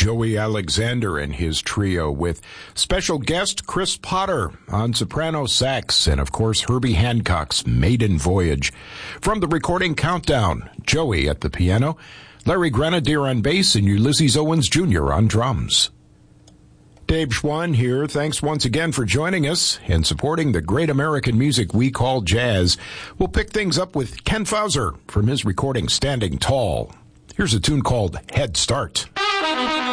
Joey Alexander and his trio with special guest Chris Potter on soprano sax and, of course, Herbie Hancock's Maiden Voyage. From the recording Countdown, Joey at the piano, Larry Grenadier on bass, and Ulysses Owens Jr. on drums. Dave Schwann here. Thanks once again for joining us and supporting the great American music we call jazz. We'll pick things up with Ken Fauser from his recording Standing Tall. Here's a tune called Head Start.